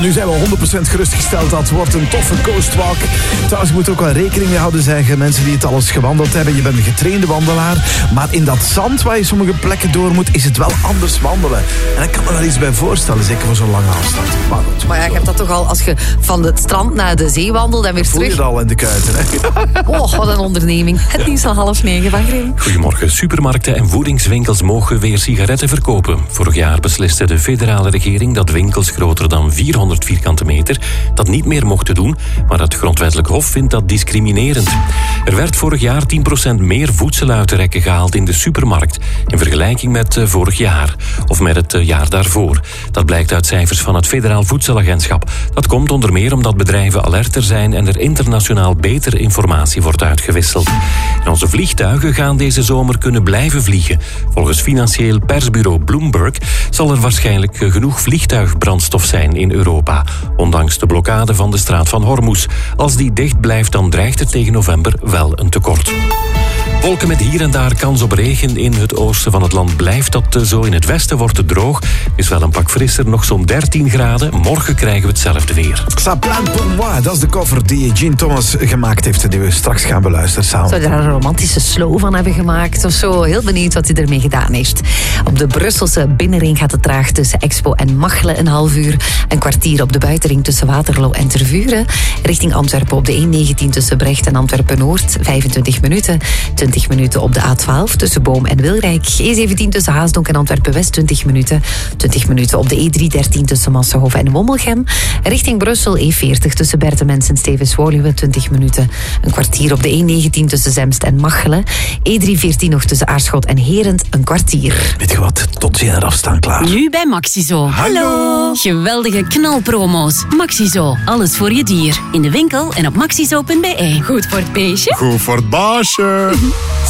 nu zijn we 100% gerustgesteld. Dat wordt een toffe coastwalk. Trouwens, je moet er ook wel rekening mee houden, zeggen mensen die het al eens gewandeld hebben. Je bent een getrainde wandelaar. Maar in dat zand waar je sommige plekken door moet, is het wel anders wandelen. En ik kan me daar iets bij voorstellen, zeker voor zo'n lange afstand. Maar ja, je hebt dat toch al als je van het strand naar de zee wandelt en weer terug. Voel je het al in de kuiten, hè? Oh, wat een onderneming. Het nieuws al 8:30 van Grim. Goedemorgen. Supermarkten en voedingswinkels mogen weer sigaretten verkopen. Vorig jaar besliste de federale regering dat winkels groter dan 400 vierkante meter dat niet meer mochten doen, maar het grondwettelijk hof vindt dat discriminerend. Er werd vorig jaar 10% meer voedsel uit de rekken gehaald in de supermarkt in vergelijking met vorig jaar of met het jaar daarvoor. Dat blijkt uit cijfers van het Federaal Voedselagentschap. Dat komt onder meer omdat bedrijven alerter zijn en er internationaal beter informatie wordt uitgewisseld. En onze vliegtuigen gaan deze zomer kunnen blijven vliegen. Volgens financieel persbureau Bloomberg zal er waarschijnlijk genoeg vliegtuigbrandstof zijn in Europa, ondanks de blokkade van de straat van Hormuz. Als die dicht blijft, dan dreigt er tegen november wel een tekort. Wolken met hier en daar kans op regen in het oosten van het land. Blijft dat zo. In het westen wordt het droog. Is wel een pak frisser, nog zo'n 13 graden. Morgen krijgen we hetzelfde weer. Ça plane pour moi, dat is de cover die Gene Thomas gemaakt heeft, die we straks gaan beluisteren samen. Zou je daar een romantische slow van hebben gemaakt of zo? Heel benieuwd wat hij ermee gedaan heeft. Op de Brusselse binnenring gaat het traag tussen Expo en Machelen een half uur. Een kwartier op de buitenring tussen Waterloo en Tervuren. Richting Antwerpen op de E19 tussen Brecht en Antwerpen-Noord 25 minuten. 20 minuten op de A12 tussen Boom en Wilrijk. E17 tussen Haasdonk en Antwerpen-West 20 minuten. 20 minuten op de E313 tussen Massenhoven en Wommelgem. Richting Brussel E40 tussen Bertemens en Stevens-Woluwe 20 minuten. Een kwartier op de E19 tussen Zemst en Machelen. E314 nog tussen Aarschot en Herent een kwartier. Weet je wat? Tot zeer afstaan klaar. Nu bij Maxizo. Hallo! Geweldige knalpromo's. Maxizo. Alles voor je dier. In de winkel en op maxizo.be. Goed voor het beestje. Goed voor het baasje.